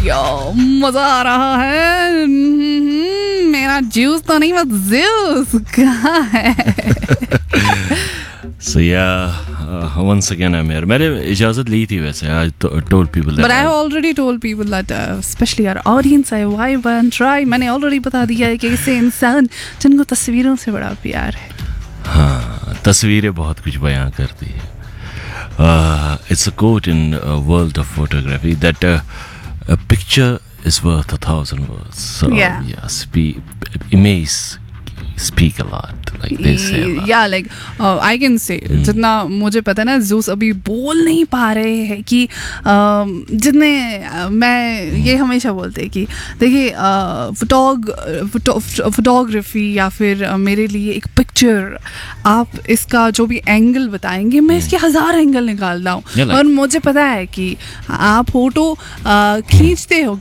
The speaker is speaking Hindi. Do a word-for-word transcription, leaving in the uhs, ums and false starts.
यो मजा आ रहा है, मेरा जूस तो नहीं बस जूस कहाँ है. So yeah, uh, once again I'm here. मैंने इजाज़त ली थी वैसे. I to- told people that. But I have already told people that, uh, especially our audience, I why and try. मैंने already बता दिया है कि ऐसे इंसान जिनको तस्वीरों से बड़ा प्यार है. हाँ, तस्वीरें बहुत कुछ बयां करती है. Uh, it's a quote in uh, world of photography that uh, a picture is worth a thousand words. So Yeah. yeah, speak, image speak a lot, like they say a lot. Yeah, like uh, I can say जितना मुझे पता है ना, ज़ूस अभी बोल नहीं पा रहे हैं कि uh, जितने uh, मैं ये हमेशा बोलते हैं कि देखिए फोटोग फोटोग्राफी या फिर uh, मेरे लिए एक पिक्चर, आप इसका जो भी एंगल बताएंगे मैं इसके हज़ार एंगल निकालता हूँ. Yeah, like- और मुझे पता है कि आप फोटो uh, खींचते हो